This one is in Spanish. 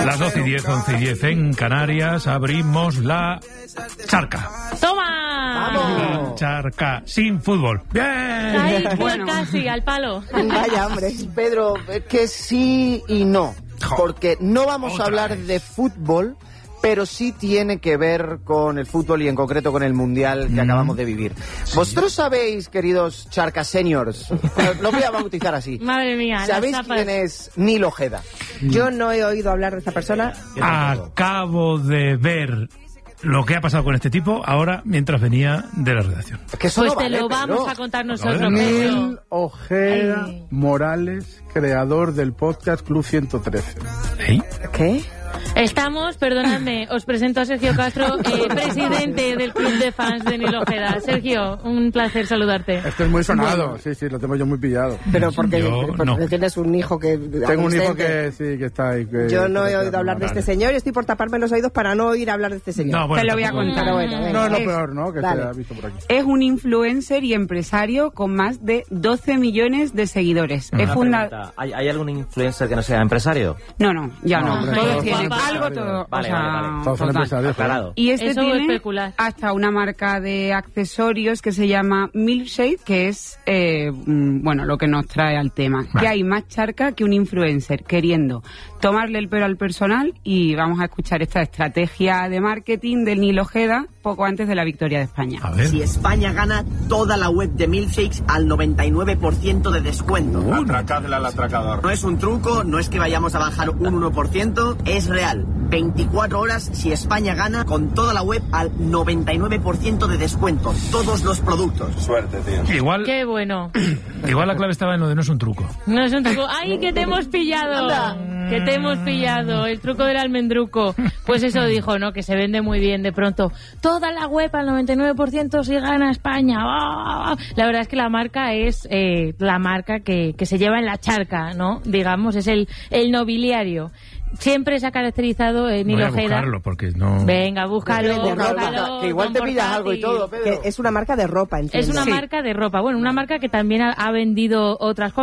Las 12:10, 11:10 en Canarias, abrimos la charca. ¡Toma! ¡Vamos! Charca sin fútbol. ¡Bien! Ahí, bueno, casi, al palo. Vaya, hombre, Pedro, que sí y no. Porque no vamos a hablar de fútbol, pero sí tiene que ver con el fútbol y en concreto con el Mundial que acabamos de vivir. Sí. Vosotros sabéis, queridos Charca Seniors, lo voy a bautizar así. Madre mía, ¿sabéis quién es Nil Ojeda? Yo no he oído hablar de esta persona. Acabo de ver lo que ha pasado con este tipo ahora mientras venía de la redacción. Es que eso pues no te vale, lo vamos Pedro. a contar nosotros. Nil Ojeda Morales, creador del podcast Club 113. ¿Eh? ¿Qué? Estamos, perdonadme, os presento a Sergio Castro, presidente del club de fans de Nil Ojeda. Sergio, un placer saludarte. Este es muy sonado, sí, lo tengo yo muy pillado. Pero porque no. tienes un hijo que... Tengo un hijo que sí, que está ahí. Yo no he oído hablar de este señor y estoy por taparme los oídos para no oír hablar de este señor. No, bueno, te lo voy a contar. Pero bueno, venga. No, lo peor, ¿no? Que Dale. se ha visto por aquí. Es un influencer y empresario con más de 12 millones de seguidores. Es Pregunta, ¿hay algún influencer que no sea empresario? No, ya no. hombre, Todos todos tienen son algo, empresarios. todo. Vale, o sea, vale. Todos son total. empresarios. Aclarado. Y este Eso tiene especular. hasta una marca de accesorios que se llama Milkshake, que es, bueno, lo que nos trae al tema. Vale. Que hay más charca que un influencer queriendo tomarle el pelo al personal, y vamos a escuchar esta estrategia de marketing del Nil Ojeda poco antes de la victoria de España. A ver. Si España gana, toda la web de Milkshakes al 99% de descuento. Atracadle al atracador. No es un truco, no es que vayamos a bajar un 1%, es real. 24 horas si España gana, con toda la web al 99% de descuento. Todos los productos. Suerte, tío. Igual la clave estaba en lo de no es un truco. No es un truco. ¡Ay, que te hemos pillado! Que te hemos pillado. El truco del almendruco. Pues eso dijo, ¿no? Que se vende muy bien de pronto. Toda la web al 99% si gana España. ¡Oh! La verdad es que la marca es la marca que se lleva en la charca, ¿no? Digamos, es el nobiliario. Siempre se ha caracterizado Nil Voy a Ojeda. buscarlo porque no... Venga, búscalo. Que igual te pillas algo y todo, Pedro. Que es una marca de ropa, entiendo. Es una marca de ropa. Bueno, una marca que también ha vendido otras cosas.